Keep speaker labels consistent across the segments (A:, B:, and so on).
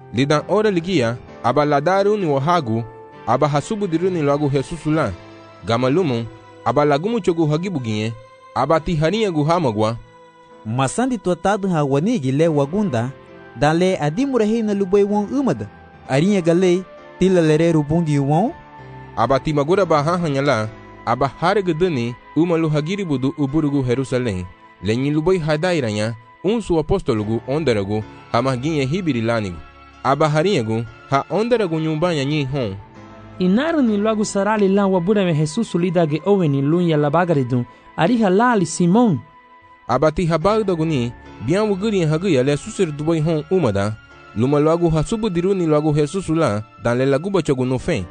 A: Lidan ora ligia, aba ladaru ni wahagu, aba hasubu diru ni lagu Jesusula. Gamalumu, aba lagumu chogu hagibuginye, aba tiharinha gu hamagwa.
B: Masandi tuatado hawanigi le wagunda, dale adimurahi na lubay wong umada. Arinha galei, tila lereru bungi wong.
A: Aba timagura bahahanyala, aba haregedani, umalu hagiribudu uburugu Jerusalém. Lenyi lubay hadairanya, su apostologu ondaragu, hamahginye hibirilanigu. Aba harinhagu, ha ondaragu nyumbanya nyi hon.
C: Inaru ni logo sarali lan wabura me Jesus lidage oweni lunya labagaridun, ariha lali Simon.
A: Aba tihabagdaguni, bian wuguri haguya le susir dubai hon umada, luma logo hasubu diru ni logo Jesusula, dan le laguba chogu no fen.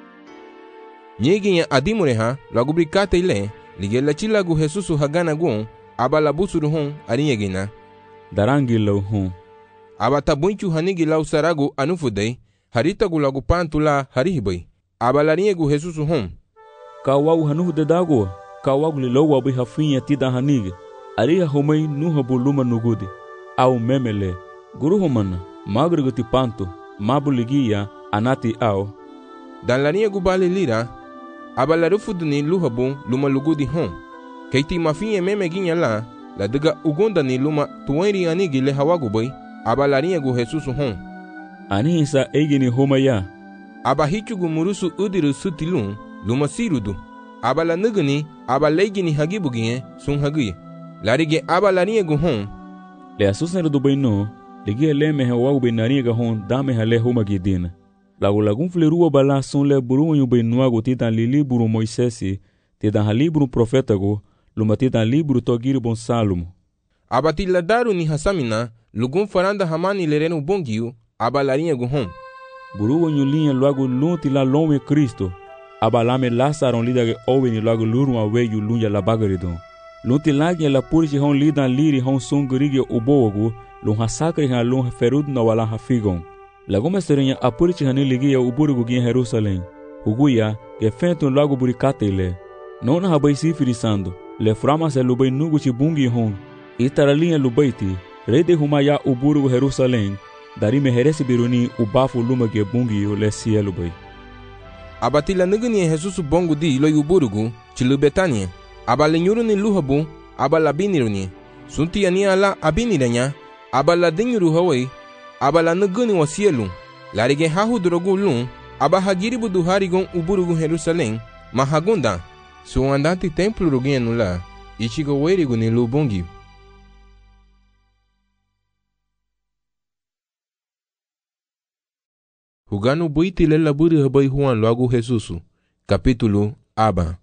A: Nyeginya adimureha, logo bricate ile, ligela chilagu Jesusu hagana gun, aba labusuru hon arinyegina.
D: Darangi lau hon.
A: Aba tabunchu hanigi lau saragu anufudei, haritagu lagu pantula harihibai. Aba larinyegu Jesusu hon.
D: Kawagu hanuhude dago, kawagu lilau wabi hafinha tida hanigi. Ariha homai nuhabu luma nugudi. Au memele, guru homana, magriguti panto, mabu ligia, anati au.
A: Dan larinyegu bali lira, aba larufuduni luhabu luma lugudi hon. Keiti mafinha meme ginya la diga ugonda ni luma tuwairi anigi le hawagu bai, aba larinyegu Jesusu hon.
D: Anihisa egini homaya.
A: Aba hichugu murusu udiru sutilun, luma sirudu. Aba la nuguni, aba leigini hagibuginye, sun haguye. Larige aba larinyegu hon.
D: Le asusneru do baino, ligia leme hawagu bainariga hon, dame hale homagidina. Lagun flerua bala sun le burunho bainuago titan li libro Moisesi, titan halibro profetago, luma titan libro togiri bon Salomo.
A: Aba tiladaru ni hasamina, lugun faranda hamani lerenu bongiu, aba larinyegu hon.
D: Burugo nyulinha logo lunti la longe Cristo. Abalame lasaron lidage oweni logo lurun aweyu lunya la bagaridon. Lunti lagi la purji hon lidan liri hon sungurige ubogo, lun hasakri han lun ferud na wala hafigon. Lagome serenya apurji hani ligia uburugo gin Jerusalém. Huguya, ge fentun logo burikate ile. Nona habai sifirisando, le frama se lubay nugu chibungi hon. Itaralinha lubaiti, rei de humaya uburugo Jerusalém. Dari meheresi biruni ubafu luma ge bungi o le cielo bai.
A: Abatila nuguni Jesusu bongo di lo yuburugu, chilu Betania. Abala nyuruni luhabu, abala biniruni. Sunti ani ala abiniranya, abala dinyuru hawai, abala nuguni wa cielo. Larige hahu drogu lun, abahagiribu du harigon uburugu Jerusalém, mahagunda. Suandati templo ruginha nula, ichigo weirigu ni lubungi. Hugano buiti le laburi habai Juan logo Jesusu. Capítulo Aba.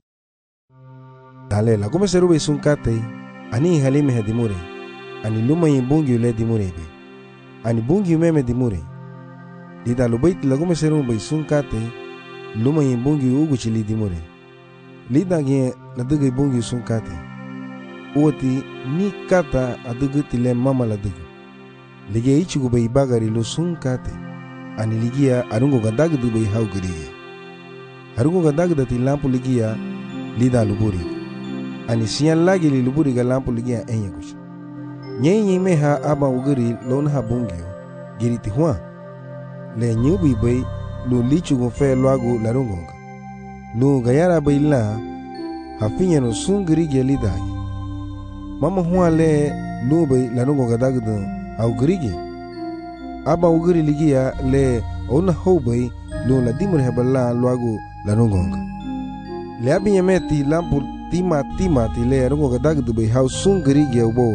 E: Dale la come serube sun kate, ani halime hedimure. Ani luma yimbungi le dimure be. Ani bungi meme dimure. Lida lo buiti la come serube sun kate, luma yimbungi uguchi li dimure. Lida ge la dugi bungi sun kate. Uoti ni kata aduguti le mama la dugu. Lige ichigu be bagari lo sun kate. Ani ligia arungo gadag du bai hau giriya. Arungo gadag dati lampu ligia lida luburi. Ani siyan lagi li luburi ga lampu ligia enya kush. Nyenye me ha aba ugiri lon ha bungio giriti huwa. Le nyubi bai lu lichu gon fe luagu larungonga. Lu gayara bai la hafinya no sungiri gia lidagi. Mama huwa le lu bai larungo gadag du hau giriya. Aba ugiri ligia le ona hobai lo la dimure hebala luagu la nongonga. Le abinya meti lampu tima ti le rongo gadag du be hau sung girigia ubo.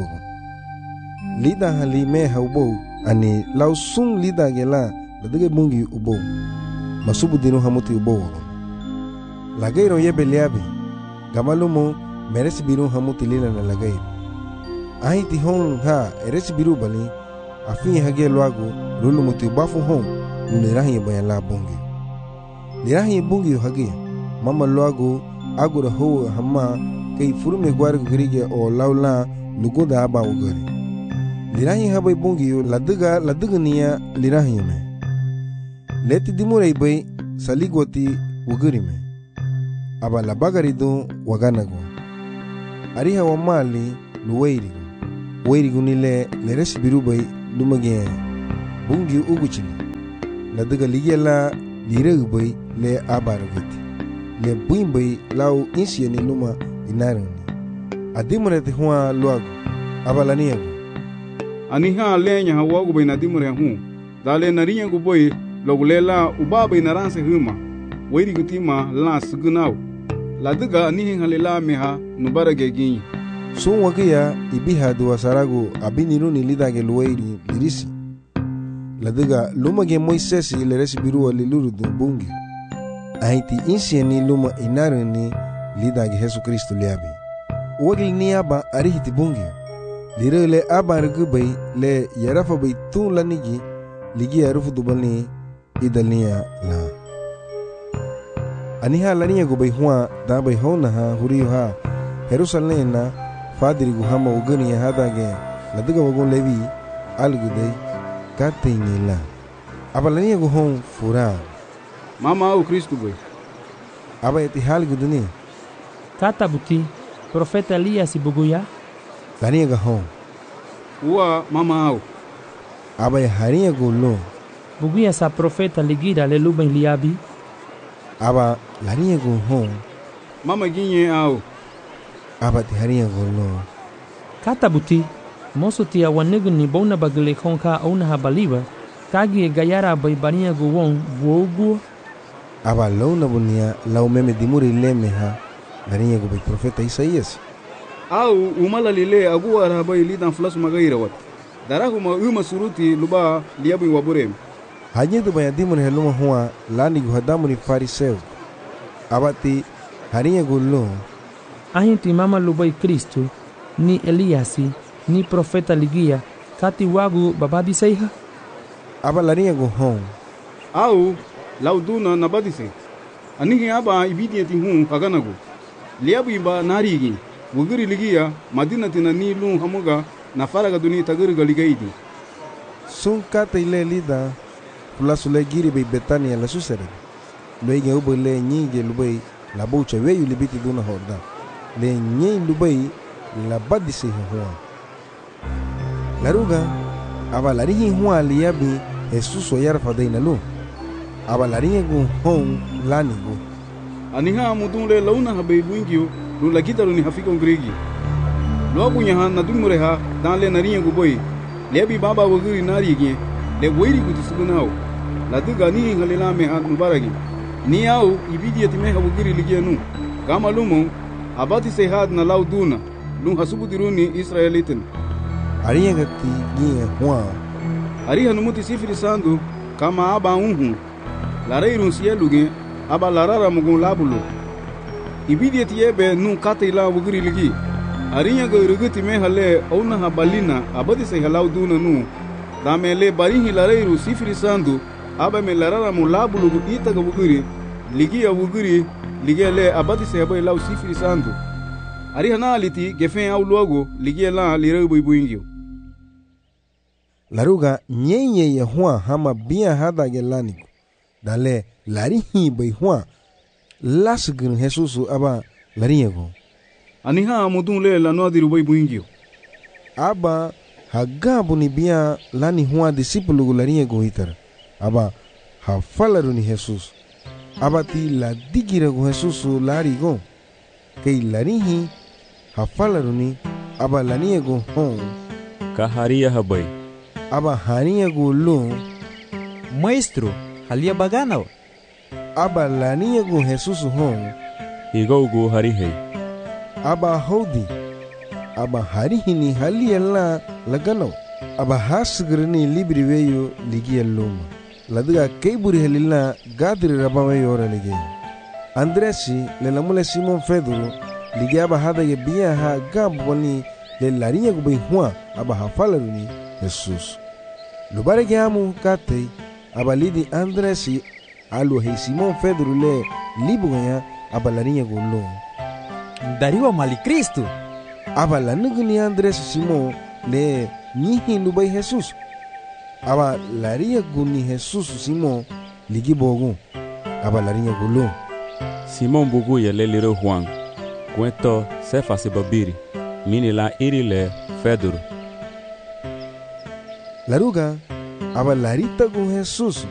E: Lida hali me haubo ani lau sung lida gela la dige bungi ubo. Masubu dinu hamuti ubo. Lagairo yebe liabi. Gamalumo meresi biru hamuti lila na lagairo. Ahiti hon ha eresi biru bali. Afinha hage loago lulu muti bafu hon nirahi bayan la bungi lirahi bungi hage mama loago agura ho hamma kay furume gwar grige o laula lugoda aba ugari lirahi habai bungi laduga niya lirahi me leti dimure bay saligoti ugari me aba la bagari do waganago ariha wa mali luweirigu nile le resibiru bay lumage bungi uguchili la daga ligia la lireg bay le abaragati le buin bay lau insia ni luma inarani adimure te hua luago abalaniago
F: aniha lenya hawago bay nadimure hu dale narinya go boy logulela ubaba inaranse huma wairi gutima la sugunau la daga anihin halela meha nubarage gin
E: sun wagia ibiha duwa sarago abiniru ni lidage luwairi lirisi la daga luma ge Moises le resibiru aliluru bungi aiti insia ni luma inarani lidage Yesu Kristo liabi wagil ni aba arihiti bungi lire le aba rugubay le yarafa bay tun lanigi ligi arufu dubalni idalniya la aniha laniya gubay huwa da bay hona ha huriyo ha Jerusalem na fadiri guhama ugani ya hadage la daga wagon levi alguday katingila abalaniya guhon fura
F: mama au Kristo boy
E: aba eti halguduni
C: Kata buti, profeta Elias buguya.
E: laniya gahon
F: uwa mama au
E: aba ya hariya gulo
C: Buguya sa profeta ligira le luben liabi.
E: aba laniya guhon
F: mama ginye au
E: aba ti hariya gulo
C: Kata buti, mosu tia wanigu ni bona bagale konka ona habaliba. Kagi e gayara bay bania guwon buogu.
E: aba launa bunia lau meme dimuri leme ha laniya gubay profeta Isaías
F: au umala lile aguwa rabai lidan flasu magaira wat darahuma uma suruti luba liabu waburem
E: hanyidu baya dimuri heluma huwa lani guhadamu ni fariseu abati hariya gulo
C: Ahinti mama lubai Kristo, ni Eliasi, ni profeta ligia. Kati wagu babadi seiha.
E: aba laniya guhon
F: au lauduna nabadise anihi aba ibidiyati hu kaganago liabu iba narigi wugiri ligia madinatina nilu hamuga na faraga duni tagirga ligaidi
E: sun kata ile lida fulasu le giri bay Betania la susere loige ubo le nyige lubay la boucha weyu libiti duna horda le nyei lubay la badise huwa laruga aba larihi huwa liabi Jesus o yarfa deina lu aba larihi gu hon lanigu
F: aniha mudunle launa habe buingio lu lagita lu ni hafiko ngrigi loabu nyaha na dumure ha dan le nariya gu boy lebi baba wugiri narigi le wairi gu tisugunao la diga ni halila me ha mubaragi ni au ibidiyati me ha wugiri ligianu kama lumo abati se had na lauduna lu hasubu diruni Israelitin
E: ariya gati gie huwa
F: ariha numuti sifiri sandu kama aba unhu la reirun sieluge aba larara mugun labulu ibidiyati yebe nu katila wugiri ligi ariya ga ruguti me hale ona habalina abadi se halauduna nu damele barihi la reiru sifiri sandu aba me larara mu labulu ita ga wugiri ligi ya wugiri ligele abadi se aba lau sifiri sandu ariha na aliti gefen au logo ligela lirebu ibuingio
E: laruga nyenye ya huwa hama bia hada gelani dale larihi bay huwa lasgin Jesus aba lariego
F: aniha mudunle la no diru ibuingio
E: aba hagabu ni bia lani huwa disipulu lariego hitar aba hafalaru ni Jesus aba ti la digira go Jesus larigo kei larihi hafalaru ni aba laniego hon
D: kaharia habai
E: aba haniego lo
B: Maestro, halia baganaw.
E: aba laniego Jesus hon
D: igaugu harihei
E: aba hodi aba harihini haliela lagano aba hasgrni libri weyo ligiyalluma ladiga keiburi helila gadri rabaweyo ralige Andresi le lamule Simon Pedro ligi aba hada ye biya ha gabwani le larinya gubay huwa aba hafalaruni Jesus lubare gamu kate aba lidi Andresi alu he Simon Pedro le libuganya aba larinya gulo
B: Dariwa mali Kristo.
E: aba lanugni Andres Simon le nihi lubay Jesus aba laria guni Jesus Simon ligi bogu aba larinya gulo
D: Simon bugu ya leliro Juan cuento sefa se babiri mini la iri le Pedro
E: laruga aba larita gu Jesus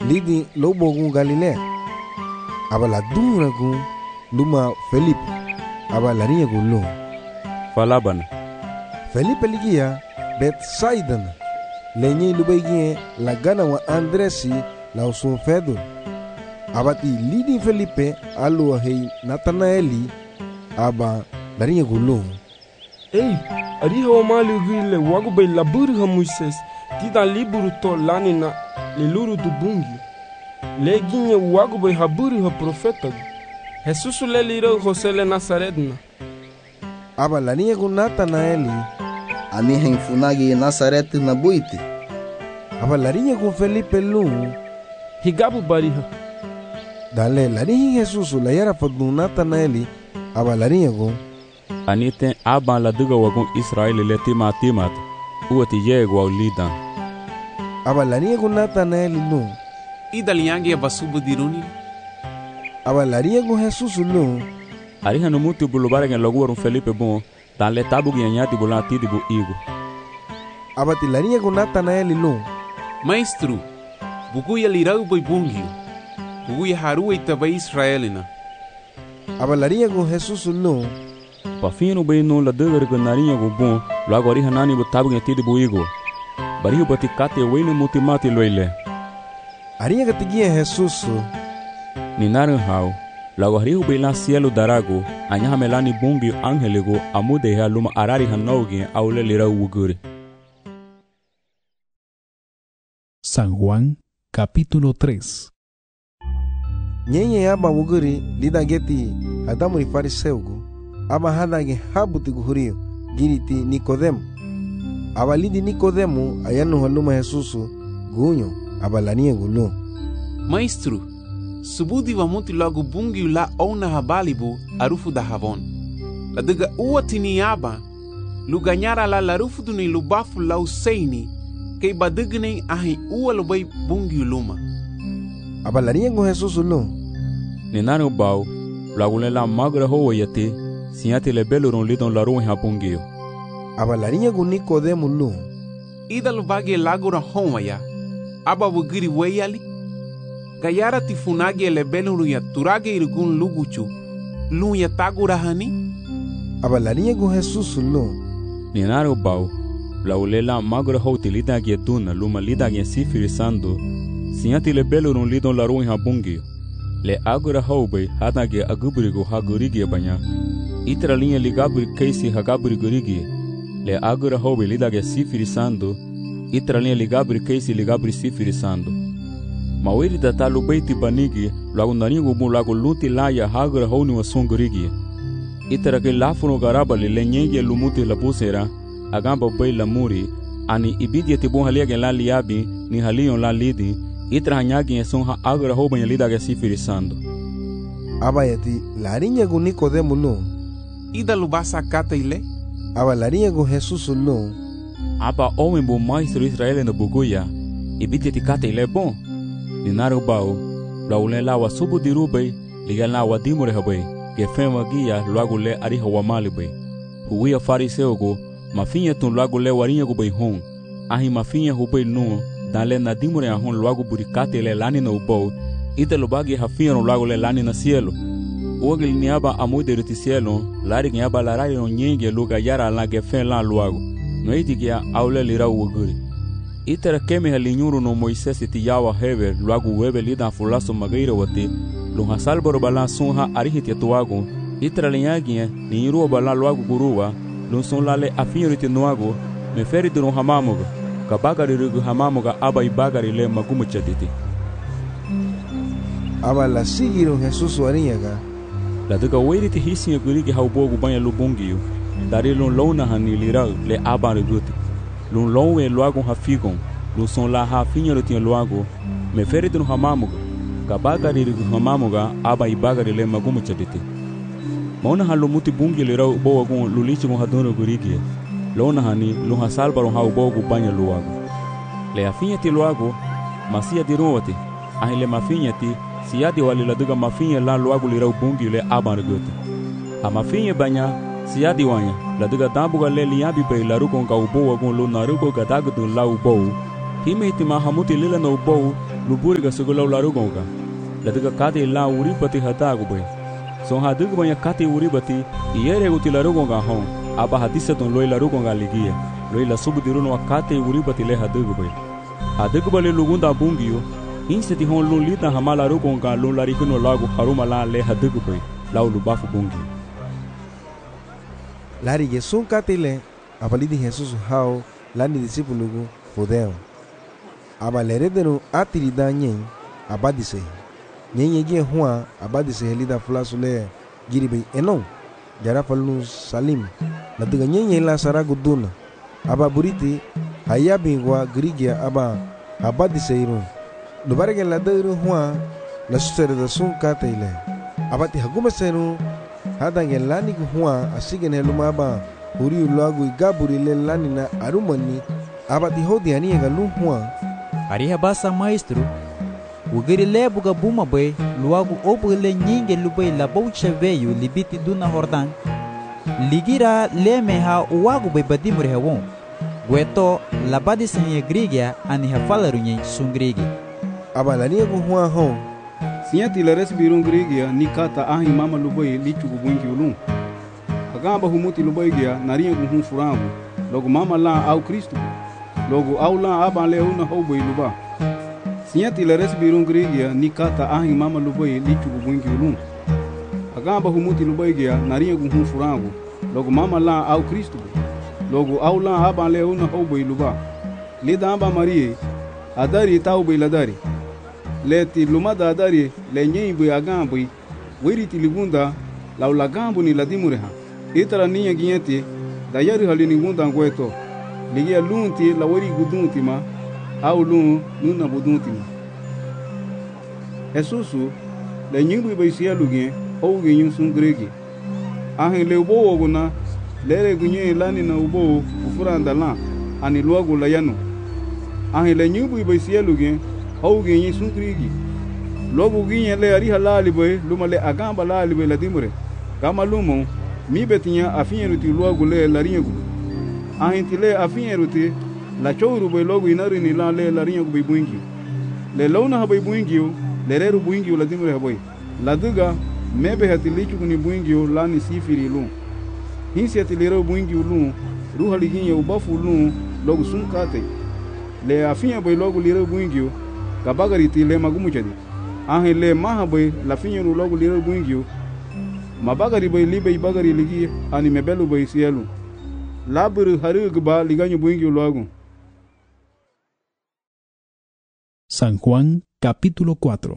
E: lidi lobogun Galilea. Aba la duragun luma Felipe. Aba la rinya gulu.
D: Falabana.
E: Felipe ligia Bethsaida. Lenye lubegie la gana wa Andresi la usun Pedro. Abati lidi Felipe alu hei Natanaeli. Aba la rinya gulu.
G: Ei, ari hawa mali gile wagu bay laburu ha Moises. Tida liburu to lanina le luru du bungi. Le ginye wagu bay haburu ha profeta. Jesus le liro Jose le Nazaretna.
E: Aba la rinya gu Natanaeli.
H: Ani henfunagi Nazaret na buiti.
E: Aba la rinya gu Felipe lu.
G: Higabu bariha.
E: Dale la rinya Jesus la yara fadu Natanaeli. Aba la rinya gu.
D: Anite aban la duga wagun Israel le timat. Uati yego au lidan.
E: Aba la rinya gu Natanaeli lu.
I: Idaliangi basubu diruni.
E: Aba la rinya gu Jesus lu.
D: Ariha no muti bulubara ngen logu Felipe bon. Dan le tabu nyati bulan tidi bu igo.
E: Aba ti la rinya gu Natanaeli lu.
I: Maestro, buku ya lirau boy bungio. Buku ya haru itaba Israelina.
E: Aba la rinya gu Jesus lu.
D: Pafino bay no la dever gu narinha gu bon. Logo ariha nani bu tabu nyati bu igo. Barihu bati kate wene mutimati loile.
E: Ariha katigia Jesus.
D: Ni narin hau. Lago harihu bila cielo darago, anyaha melani bungi angelego amude ha luma arari hanogi aule lira uguri.
J: San Juan, capítulo 3.
E: Nyenye aba uguri lida geti adamuri fariseugo, aba hadage habuti guhurio, giriti Nicodemo. Aba lidi Nicodemo ayanu haluma Jesusu, gunyo, aba lania gulu.
I: Maestro, subudi wa muti logo bungi la ona habalibu arufu da havon. La diga uwa tini aba, luganyara la larufu duni lubafu la useini, kei badigne ahi uwa lubai bungi luma.
E: Aba la riengo Jesus lu.
D: Ni nani ubau, lagule la magra hoa yate, sinyati le beluron lidon la ruin ha bungio.
E: Aba la riengo Nicodemo lu.
I: Ida lubage lagura hoa ya, aba wugiri weyali. Gayara tifunagi ele beluru ya turage irgun luguchu. Lu ya tagura hani.
E: Aba la riengo Jesus lu.
D: Ni nani ubau, lagule la magra hoa tilida gietuna luma lida giesifiri sando, sinyati le belurun lidon la ruin ha bungio. Le agura haube hatage aguburigo hagurigi banya. Itra linha ligaburi keisi hagaburi gurigi. Le agura haube lidage sifiri sando. Itra linha ligaburi keisi ligaburi sifiri sando. Mawiri data lubeiti banigi lagu naringo bun lagu luti laya hagura hauni wa songurigi. Itra ke lafuno garabali le nyenge lumuti la busera agamba bay la muri ani ibidi tibun haliage la liabi ni halion la lidi. Itra hanyagi eson ha agura ho banya lida sifiri sando.
E: Aba yati la rinya gu Nicodemo lu.
I: Ida lubasa kata ile.
E: Aba la rinya gu Jesus lu.
D: Aba owen bu maestro Israel no buguya. Ibiti tikata ile bon. Ninaru bao. La ule la wa subu dirubay. Ligal na wa dimure habay. Gefema gia luagu le ariha wa malibay. Huwia fariseo go. Mafinya tun luagu le warinya gu bay hon. Ahi mafinya hubay nu. Dale na dimure a hon luagu burikate le lani na ubou, ite lubagi hafiano luagu le lani na cielo. Uagil niaba amude ruti cielo, lari niaba larari no nyenge luga yara la gefen lan luagu, no iti kia aule lira uaguri. Ite rakeme halinyuru no Moises iti yawa hever luagu webe lida fulaso magaira wate, lunga salboro balan sunha arihiti atuagu, ite ralinyagia ni irua balan luagu guruwa, lunson lale afinyo riti nuagu, me feri duru hamamuga. Kabagari rugu hamamuga aba ibagari le magumu chatiti.
E: Aba la sigiro Jesus warinyaga.
D: La duga weiriti hisinga gurigi haubogu banya lubungiyo. Dari lun lona hani lirau le aba ruguti. Lun lonwe luagu hafigon. Lun son la hafinyo rutin luagu. Me feridun hamamuga. Kabagari rugu hamamuga aba ibagari le magumu chatiti. Mauna halu muti bungi lirau bowagun lulichi mo hadunu gurigi. Lona hani luha salbaro ha ubogu banya luago. Le afinyati luago, masia di ruwati. Ahi le mafinyati, siyadi wali la duga mafinya la luago li rau bungi le aban ruguti. Ha mafinya banya, siyadi wanya, la duga dambuga le liyabi bay la rukon ka ubowagun lu na ruko gadagudu la ubou. Hime iti mahamuti lila na ubou, luburi ga sugo laru gonga la daga kate la uri pati hata go bay so ha daga banya kate uri bati yere go tilaru gonga hon aba hadisa ton loi laru gonga ligia loi la subu diru no kate uri bati le hadaga bay hadaga bale lugunda bungiyo inseti hon lo lita hamala ru gonga lo lari kuno lago haruma la le hadaga bay la lubafu bungi
E: lari ge sun kate le abalidi Jesus hao lani discípulo go fodeo aba leredeno atirida nyen abadise nyen ye hua abadise helida flasule giribe enon jara falnu salim na diga nyen la sarago duna aba buriti hayabi wa grigia aba abadise iru lubarege la deru hua la susere da sun katele abati haguma seru hadange lani go hua asigen heluma aba huri ulagu igaburi le lani na arumani abati hodi ani ga lu hua
B: Ariha basa maestro, ugiri lebuga buma bay, luagu obule nyinge lubay la boucha veio libiti duna hordan. Ligira leme ha uagu bay badimure hawon. Gueto la badisen grigia ani ha falarunye sungrigi.
E: Abalania go hua hon.
F: Siati la resbirun grigia nikata ahi mama lubay lichu bubungi ulun. Agamba humuti lubay gia naria go hun furangu. Logo mama la au Kristo. Logo aula aba leuna hobo iluba. Siati la resbirun grigia nikata ahi mama lubai lichu bubungi ulun. Agamba humuti lubai gia naria gun furangu. Logo mama la au Kristo. Logo aula aba leuna hobo iluba. Lida aba marie adari taubo iladari. Leti lumada adari le nyeibu agamba wiriti ligunda laula gambu ni ladimureha. Itara niya ginyeti dayari halini gunda ngweto. Ligia lunti la wari gudunti ma au lun nuna budunti ma Jesusu le nyimbu beisia lugien ou genyun sun gregi ahin le ubo oguna lere gunye lani na ubo ufuranda la ani luagu la yanu ahin le nyimbu beisia lugien ou genyun sun gregi lobu ginye le ari halali boy lumale agamba la libe la dimure kama lumo mi betinya afinyeruti luagu le laringu ahintile afinyeruti la chouru boy logu inari ni la le laringu bibungi le lona ha bibungi le reru buingi la dimure boy la duga mebe hatilichu kuni buingi la ni sifiri lu hinsi atilero buingi lu ruha liginye ubafu lu logu sunkate le afinya boy logu lero buingi kabagari tile magumu jadi ahile maha boy la finyeru logu lero buingi mabagari boy libe ibagari ligi ani mebelu boy sielu laburu harugba liganyo buingi logu.
J: San Juan capítulo 4.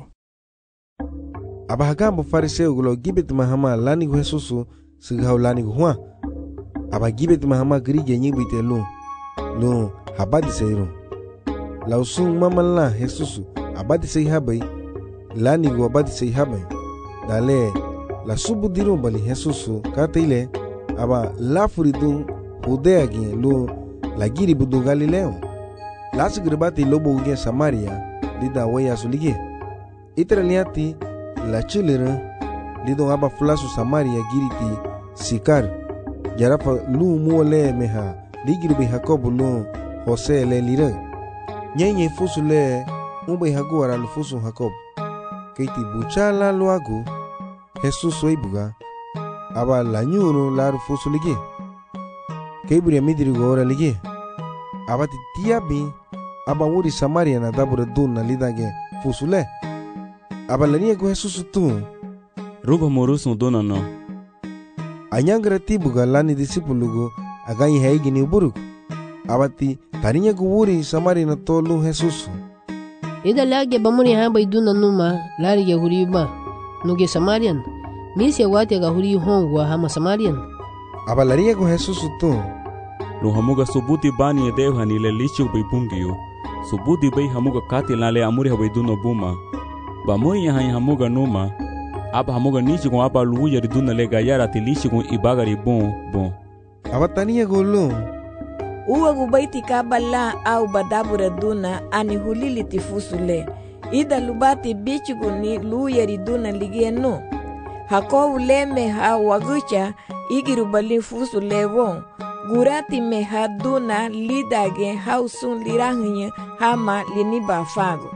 E: Abahagambo fariseu gulo gibet mahama lani gu Jesusu sigau lani gu hua. Aba gibet mahama grige nyibite lu habadi seiru. Lausung mamala Jesusu abadi sei habai lani gu abadi sei habai. Dale la subu diru bali Jesusu katile aba la furidun udeagi lu la giri budu Galileo. La sigribati lobo uge Samaria lida waya sulige. Itraliati la chilera lidon aba flasu Samaria giriti Sikar. Jarafa lu muole meha ligiribi Jacob lu Jose le lira. Nyenye fusu le umbe haguara lu fusu Jacob. Keiti buchala luagu Jesus soibuga aba la nyuru la fusu lige. Keiburi midirigo ora lige. Abati tiabi aba wuri Samaria na dabura dun na lidage fusule. Aba lania go Jesus tu.
D: Ruba morusu dona no.
E: Anyangra tibuga lani disipulugo aganyi haigi ni uburuk. Abati tarinya go wuri Samaria na tolu Jesus.
K: Ida lage bamuri hamba iduna numa lari ya huriba nuge Samarian. Misi ya wati aga huri hongwa hama Samarian.
E: Aba lania go Jesus tu.
D: Hamuga subuti bani edevhani le lichu bibungiyo subuti bei hamuga kati lale amuri habaiduna buma bamoi yahan hamuga numa aba hamuga nichi kon aba luya riduna le gayara ti lichi kon ibagari bon
E: abatania golo
L: uwa gubaiti kabala au badabura duna ani hulili tifusule ida lubati bichugu ni luya riduna ligieno hakowu leme ha wagucha igirubali fusule won Gurati me haduna lidage hausun lirangnya hama liniba fago.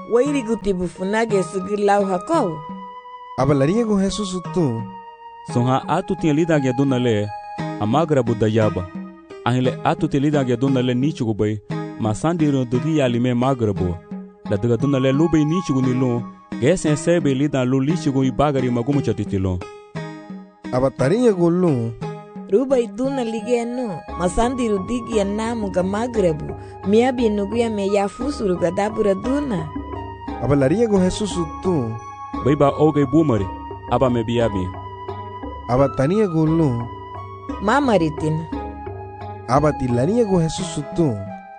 L: wairigu tibu funage sugilau hakou.
E: Abalarinha com Jesus tu.
D: Sonha atu tinha lida ge dona le amagra budayaba. Ahile atu te lida ge dona le nichugo bay masandiro dugi alime magrabo. La duga dona le lube nichugo nilon gesen sebe lida lo lichugo ibagari magumu chatitilon.
E: Abatarinha golun.
L: Ruba iduna ligeno masandiru digi namu ga magrabu miabi nuguya me yafusuru ga dabura duna.
E: Abalarinha com Jesus tu.
D: Baiba oge bumari aba me biabi.
E: Abatarinha golun.
L: Mamaritin.
E: Abatilarinha com Jesus tu.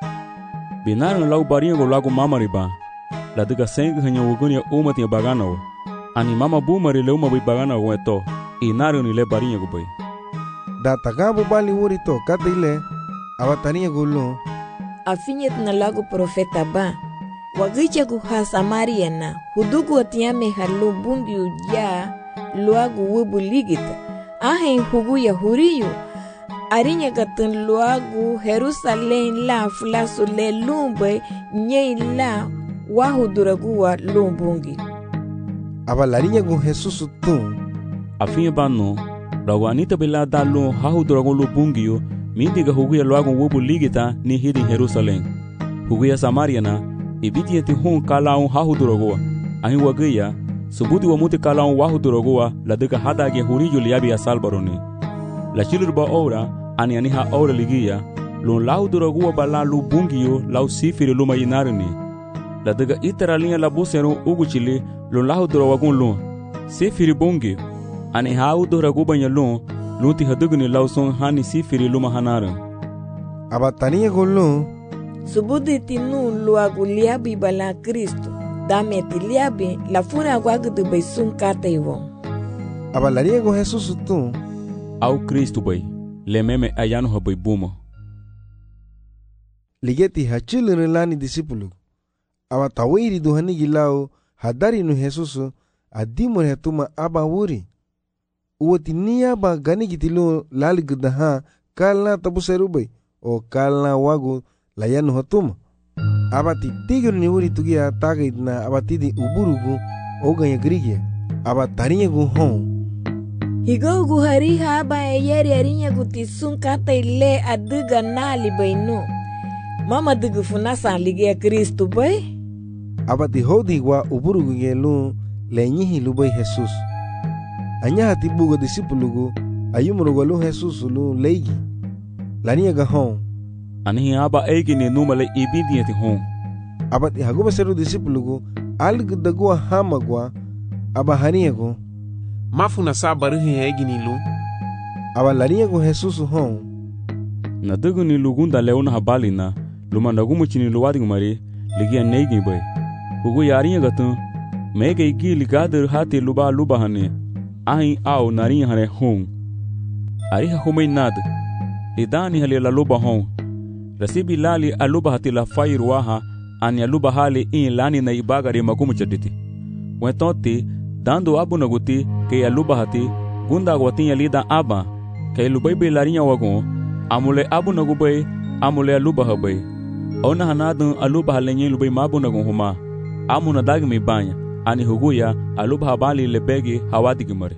D: Binaran lau barinha go lago mamariba. La diga senga hanya ugunya umati bagano. Ani mama bumari le uma bai bagana go eto. Inaru ni le barinha go bai.
E: Da tagabu bali urito katile. Abatarinha golun.
L: Afinyet na lago profeta ba. Wagicha guha Samariana hudugu atiame halu bungi uja luagu wubu ligita. Ahen hugu ya huriyo. Arinya katun luagu Jerusalem la fulasu le lumbe nye la wahuduraguwa lumbungi.
E: Abalarinha com Jesus tu.
D: Afinha bano. Ragu anita bela da lu hahuduragu lumbungi yo. Mindiga hugu ya luagu wubu ligita ni hidi Jerusalem. Hugu ya Samariana. Ibiti ti hon kala hahuduragoa. Ahi wagaya. Subudi wa muti kala wahuduragoa la deka hada ge huriyo liabi asalbaroni. La chilurba ora ani aniha ora ligia. Lon lahuduragoa bala lu bungiyo lau sifiri luma yinarini. La deka iteralinha la busero uguchili lon lahudurawagun lon. Sifiri bungi. Ani hahuduragoa banyalon lunti haduguni lau son hani sifiri luma hanaran.
E: Abatarinha golun.
L: Subudi tinu luagu liabi bala Kristo. Dame ti liabi la fura guagu de beisun kata iwo.
E: Abalarinha com Jesus tu.
D: Au Kristo bai. Le meme ayano habai buma.
E: Ligeti hachilun lani discípulo. Abatawiri duhani gilau hadari no Jesus adimur hetuma aba wuri. Uoti ni aba gani gitilu lali gudaha kalna tabu serubai o kalna wagu layanu hatuma. Abati tigir ni uri tugia tagait na abatidi uburugu oganya grigia. Abatarinha gu hon.
L: Higo gu hariha aba eyeri arinya gu tisun kata ile aduga nali bainu. Mama dugu funasa ligia Kristo bay.
E: Abati hodi wa uburugu ngelu lenyihi lubai Jesus. Anya hati bugo disipulugu ayumurugu lu Jesus lu leigi. Lania ga hon.
D: Anihi aba egi ni numale ibidi eti hon.
E: Abati haguba seru disipulugu algu dagua hamagwa aba haniago.
I: Mafuna sabarihi egi ni lu.
E: Aba laniago Jesus hon.
D: Na dugu ni lugunda leona habali na lumandagumu chini luwadi ngumari ligia neigi bay. Hugu yarinya gatun mege igi ligader hati luba hane. Ahi au narinya hane hon. Ariha humay nad. Lidani hali la luba hon. Rasibi lali aluba hati la fairuaha ani aluba hali in lani na ibagari magumu chaditi. Wentonti dando abu naguti ke aluba hati gunda agwatin lida aba ke lubai be larinya wagon amule abu nagubay amule aluba habay. Ona hanadun aluba halenye lubai mabu nagun huma. Amu nadagmi banya ani huguya aluba habali lebegi hawadigimare.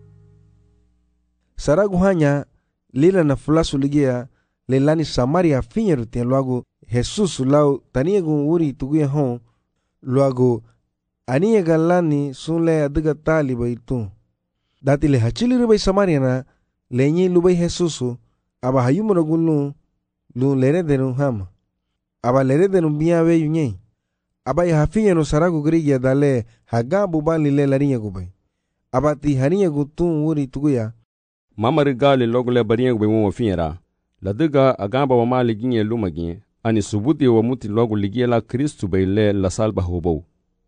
E: Saragu hanya lila na fulasu ligia lelani Samaria finyeru tien luagu Jesus lau taniagu uri tuguya hon luagu ania galani sunle adiga tali baitu. Dati le hachili rubai Samaria na lenye lubai Jesusu aba hayumura gulu lu lere denu hama. Aba lere denu biya we yunye. Aba ya hafinyeru saragu grigia dale hagabu bali le larinya gubai. Aba ti harinya gutun uri tuguya.
M: Mama regali logo le barinha gube mo finera. La diga agamba wa mali ginye lumaginye. Ani subuti wa muti logo ligia la Kristu be le la salba hobo.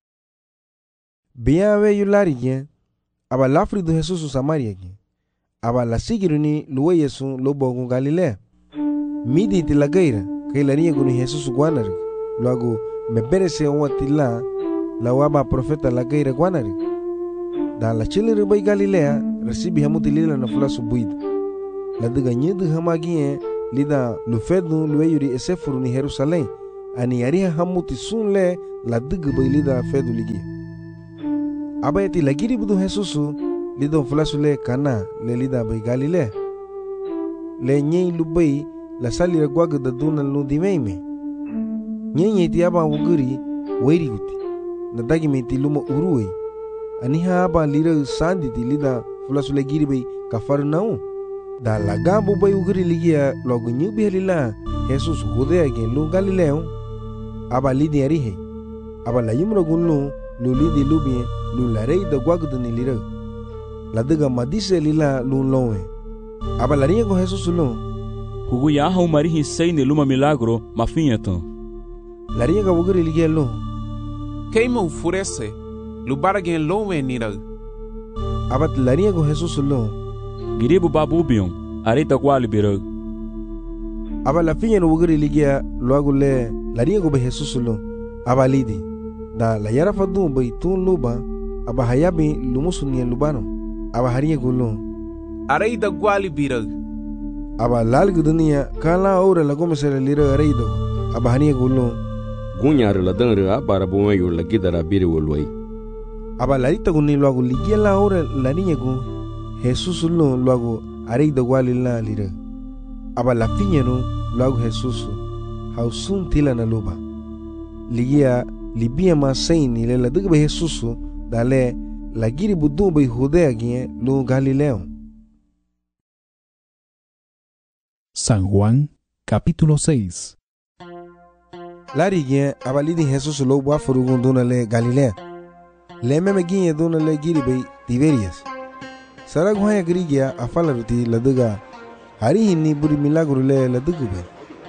E: Biya we yulari gen. Aba lafri do Jesus Samaria gen. Aba la sigiruni luwe Yesu lobo Galilea. Midi ti la gaira. Kay larinya guni Jesus guanari. Luago me perese watila la waba profeta la gaira guanari. Da la chile rubai Galilea recibi hamuti lila na fulasu buida. La diga nyedu hamagie lida lufedu lueyuri esefuru ni Jerusalem. Ani ariha hamuti sunle la dug bay lida fedu ligia. Aba eti lagiri budu Jesusu lidon fulasu le kana le lida bay Galilea. Le nyei lubay la salira gwaga da duna lu dimeime. Nyei ti aba wuguri wairi guti. Na dagi meti luma uruwe. Aniha aba lira sandi ti lida fulasu le giri bay Kafarnaum. Da laga bay uguri ligia logo nyubi halila Jesus hude again lu Galileo. Aba lidi arihe. Aba la yumro gunlu lu lidi lubie lu la rei da gwaga ni lira. La daga madise lila lu lowe. Aba la rinha com Jesus lu.
D: Hugu ya hau marihi sei ne luma milagro mafinhaton.
E: La rinha com uguri ligia lu.
I: Queima ufurece. Lu baraguen lowe nira.
E: Aba la rinha com Jesus lu.
D: Giribu babubion. Areta quali birag.
E: Aba la finha no uguri ligia logo le la rinha com Jesus lu. Aba lidi. Da la yara fadu bay tun luba. Aba hayabi lumusunia lubano. Aba harinha com lu.
I: Areida guali birag.
E: Aba lalgu dunia kala ora la gomesera lira areido. Aba harinha com lu.
M: Gunyar la danra para buma yo la gidara biri wolway.
E: Aba larita guni logo ligia la ora la rinha com Jesus lu logo areido guali la lira. Aba la finha no logo Jesus hausun tila na luba. Ligia libia ma saini le la dugbe Jesus dale la giri budu bay Judea gie lu Galileo.
J: San Juan, capítulo 6.
E: Lari gie abalidi Jesus lo buafurugun duna le Galilea. Le meme gie duna le giri bay Tiberias. Sarag haya grigia afalaruti la duga hari hinni buri milagro le la dugube.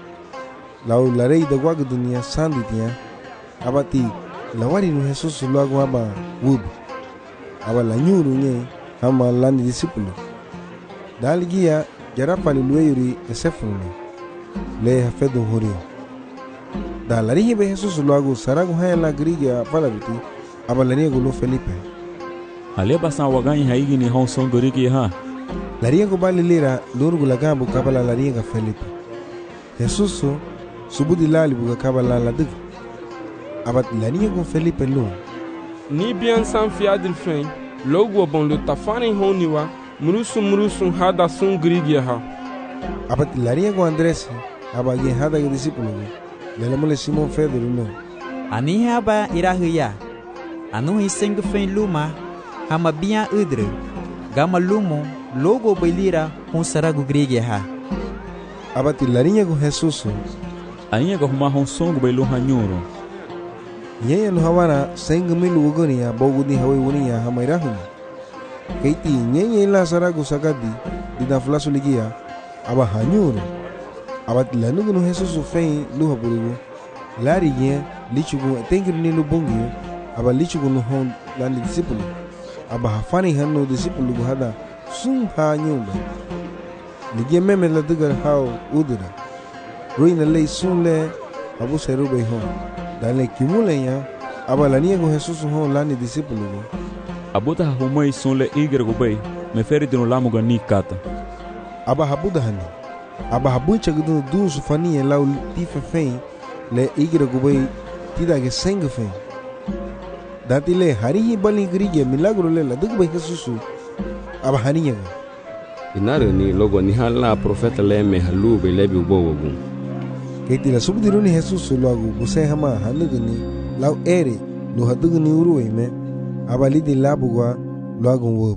E: Lau la rei da guaga dunia sanditia abati la wari no Jesus lo agua ba wub. Aba la nyuru nye hama lani disipulu. Dalgia jarapali lueyuri esefunu le hafedu hurio. Da la rihi be Jesus lo agu saragu haya la grigia afalaruti aba la riego lo Felipe.
D: Ale basan waganyi haigi ni hon son goriki ha.
E: La riego bali lira lurgu la gambu kabala la riega Felipe. Jesus subudi lali buga kabala la dig. Abat la riego Felipe lu.
G: Ni bien san fiadil fen, logo bon lo tafani honiwa, murusu hada sun grigia ha.
E: Abat la riego Andres abagi hada ge discípulo. Le mole Simon Pedro lu.
B: Ani aba irahuya. Anu hiseng fen luma hama biya udre. Gama lumo logo bailira hon saragu grege ha.
E: Abati la riego Jesus.
D: Aninha go huma hon songo bailu hanyuro.
E: Yeye no hawana senga milu ugonia bogudi hawe unia hamairahuni. Keiti nyenye la saragu sagadi dina flasu ligia aba hanyuro. Abati la nugu no Jesus fei luha burugu. Lari ye lichugu tengiru ni lubungi aba lichugu no hon lani disipulu. Aba hafani hanno disipulu hada sum ha nyumba. Ligia meme la dugar hao udura. Ruina lei sunle abu serube hon. Dale kimule ya aba la niego Jesus hon lani disipulu.
D: Abuta humai sonle igre go bay me feri dino lamu ga ni kata.
E: Aba habuda hani. Aba habucha gudu du sufani lau tifa fein le igre go bay tida ge senga fein. Dati le harihi bali grige milagro le la dug bay Jesus aba haniya.
M: Inare ni logo ni hala profeta le me halu be lebi ubowogu.
E: Keti la subdiru ni Jesus logo buse hama hanugni lau ere lo hadugni uruwe me abalidi labugwa logo wob.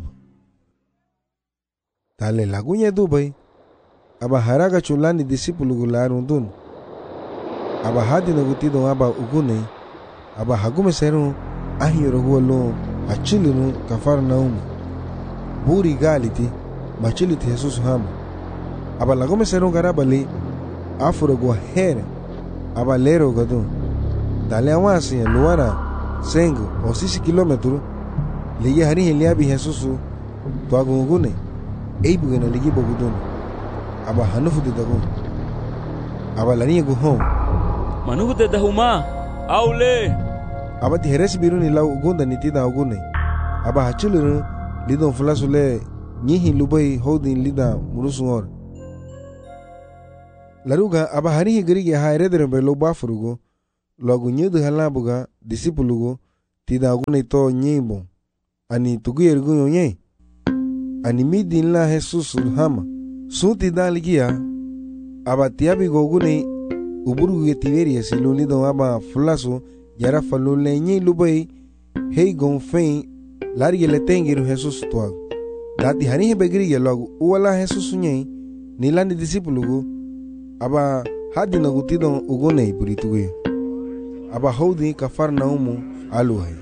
E: Tale lagunya dubai aba haraga chulani disipulu gularun dun. Aba hadi nagutido aba ugune aba hagume seru ahiro huolo achilunu Kafarnaum. Buri galiti machiliti Jesus hama. Aba lagume seru garabali afuro gua here aba lero gadu. Dale awasi luara sengu o 6 kilometro liya hari heliabi Jesus to agungune eibugena ligi bogudun aba hanufu de dagu aba lani guho
D: manuhu de dahuma aule
E: aba di heres biruni lau ugunda nitida ugune aba hachuluru lidon flasule nyihi lubai hodin lida murusungor laruga aba hari grigi ha eredere be lo bafurugo logo nyudu halabuga disipulugo tida gune to nyebo ani tuguyer gunyo nye ani midin la Jesus hama suti daligia aba tiabi gogune uburu ge Tiberias lunido aba fulaso yara falule nye lubai hei gon fein large le tengiru Jesus tuag dati hani he begri logo uwala Jesus nye nilandi disipulugo aba hadina gutido ugone burituge aba hodi Kafarnaumu aluhai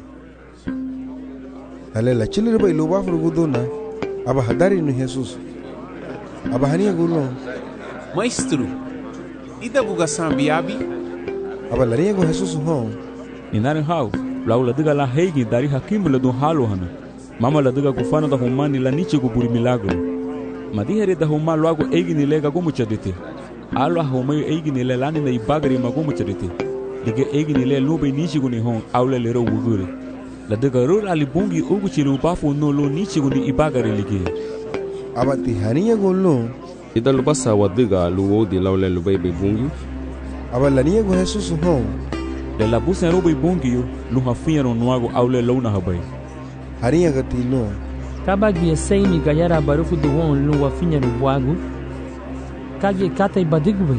E: halela chilir bai luba frugudona aba hadari no Jesus aba hania gulo
I: Maestro, ida buga sambiabi
E: aba laria go Jesus hon
D: Ninarin hau lau ladiga la heigi dari hakimbele do halo hana mama ladiga kufana da humani la niche go buri milagro madihere da huma logo eigi ni lega go muchadite alo humai eigi ni le lani na ibagari mago muchadite dige eigi ni le lube niche go ni hon awle le ro wugure ladiga ro ali bungi ugu chilu bafu no lo niche go ni ibagari lige
E: aba ti hania go lo
M: ida lubasa wadiga luwo di lawle lubay be bungi
E: aba lania go Jesus hon
D: le la busa ro be bungi yo lu hafinha no nuago awle lo na habai
E: haria gatilo
C: Kabagi seimi gayara barufu do won lu wafinha no buago kage kata ibadigwe